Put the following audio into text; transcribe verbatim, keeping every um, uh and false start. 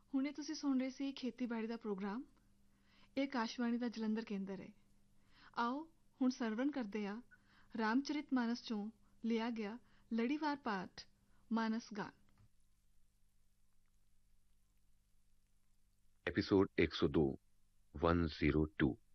ਹੁਣੇ ਤੁਸੀਂ ਸੁਣ ਰਹੇ ਸੀ ਖੇਤੀਬਾੜੀ ਦਾ ਪ੍ਰੋਗਰਾਮ। ਇਹ ਆਕਾਸ਼ਵਾਣੀ ਦਾ ਜਲੰਧਰ ਕੇਂਦਰ ਹੈ। ਆਓ ਹੁਣ ਸਰਵਣ ਕਰਦੇ ਹਾਂ ਰਾਮਚਰਿਤ ਮਾਨਸ 'ਚੋਂ ਲਿਆ ਗਿਆ ਲੜੀਵਾਰ ਪਾਠ ਮਾਨਸ ਗਾਨ। एपिसोड एक सौ दो, एक सौ दो